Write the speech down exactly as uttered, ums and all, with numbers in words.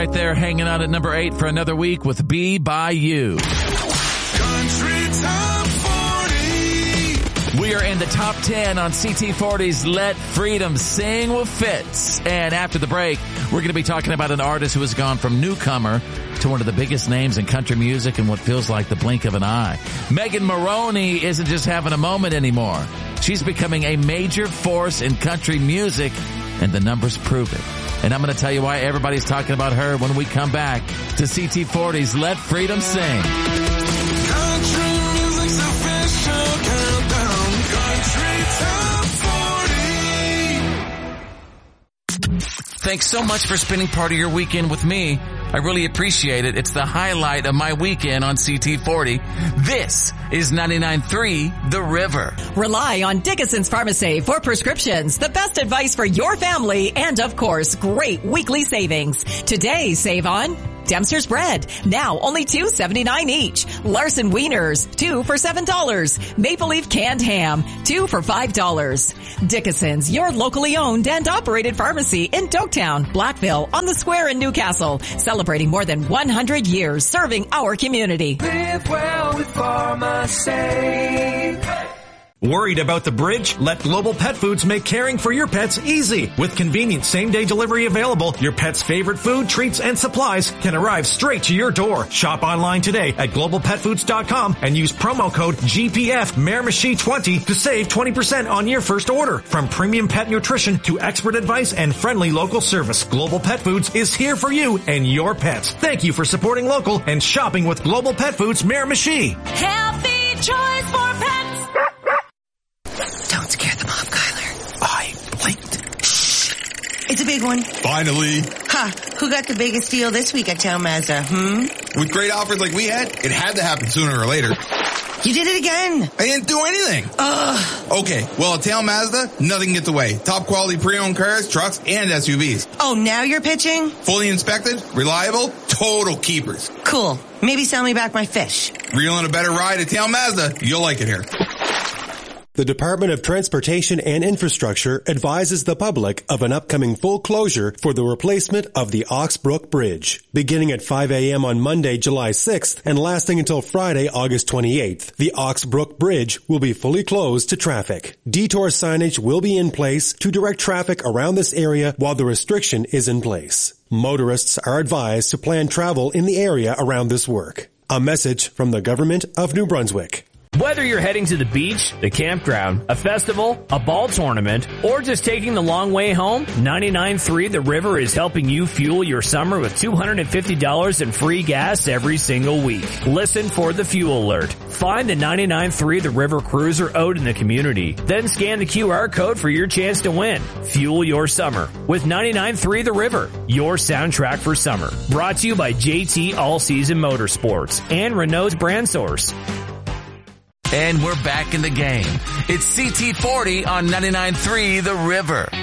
right there hanging out at number eight for another week with Be By You. Country Top forty. We are in the top ten on C T forty's Let Freedom Sing with Fitz. And after the break, we're going to be talking about an artist who has gone from newcomer to one of the biggest names in country music in what feels like the blink of an eye. Megan Moroney isn't just having a moment anymore. She's becoming a major force in country music, and the numbers prove it. And I'm going to tell you why everybody's talking about her when we come back to C T forty's Let Freedom Sing. Country music's official countdown. Country Top forty. Thanks so much for spending part of your weekend with me. I really appreciate it. It's the highlight of my weekend on C T forty. This is ninety-nine point three The River. Rely on Dickinson's Pharmacy for prescriptions, the best advice for your family, and of course, great weekly savings. Today, save on Dempster's bread, now only two seventy-nine each. Larson Wieners, two for seven dollars. Maple Leaf canned ham, two for five dollars. Dickinson's, your locally owned and operated pharmacy in Doketown, Blackville, on the Square in Newcastle, celebrating more than one hundred years serving our community. Live well with Pharmacy. Worried about the bridge? Let Global Pet Foods make caring for your pets easy. With convenient same-day delivery available, your pet's favorite food, treats, and supplies can arrive straight to your door. Shop online today at global pet foods dot com and use promo code G P F Miramichi twenty to save twenty percent on your first order. From premium pet nutrition to expert advice and friendly local service, Global Pet Foods is here for you and your pets. Thank you for supporting local and shopping with Global Pet Foods Miramichi. Healthy choice for pets. Don't scare them off, Kyler. I blinked. It's a big one. Finally. Ha! Who got the biggest deal this week at Town Mazda, hmm? With great offers like we had, it had to happen sooner or later. You did it again. I didn't do anything. Ugh. Okay, well, at Town Mazda, nothing gets away. Top quality pre-owned cars, trucks, and S U Vs. Oh, now you're pitching? Fully inspected, reliable, total keepers. Cool. Maybe sell me back my fish. Reeling a better ride at Town Mazda. You'll like it here. The Department of Transportation and Infrastructure advises the public of an upcoming full closure for the replacement of the Oxbrook Bridge. Beginning at five a.m. on Monday, July sixth, and lasting until Friday, August twenty-eighth, the Oxbrook Bridge will be fully closed to traffic. Detour signage will be in place to direct traffic around this area while the restriction is in place. Motorists are advised to plan travel in the area around this work. A message from the Government of New Brunswick. Whether you're heading to the beach, the campground, a festival, a ball tournament, or just taking the long way home, ninety-nine point three The River is helping you fuel your summer with two hundred fifty dollars in free gas every single week. Listen for the fuel alert. Find the ninety-nine point three The River cruiser out in the community. Then scan the Q R code for your chance to win. Fuel your summer with ninety-nine point three The River, your soundtrack for summer. Brought to you by J T All Season Motorsports and Renault's Brand Source. And we're back in the game. It's C T forty on ninety-nine point three The River.